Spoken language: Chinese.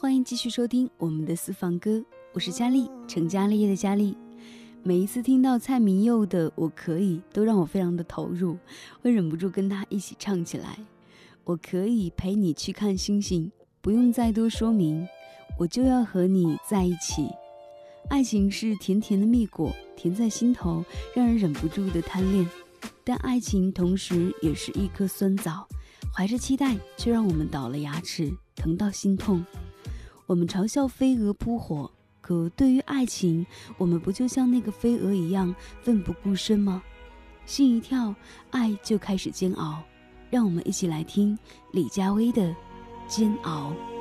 欢迎继续收听我们的私房歌，我是佳丽，成家立业的佳丽。每一次听到蔡明佑的《我可以》，都让我非常的投入，会忍不住跟他一起唱起来。我可以陪你去看星星，不用再多说明，我就要和你在一起。爱情是甜甜的蜜果，甜在心头，让人忍不住的贪恋。但爱情同时也是一颗酸枣，怀着期待，却让我们倒了牙齿，疼到心痛。我们嘲笑飞蛾扑火，可对于爱情，我们不就像那个飞蛾一样奋不顾身吗？心一跳，爱就开始煎熬。让我们一起来听李佳薇的《煎熬》。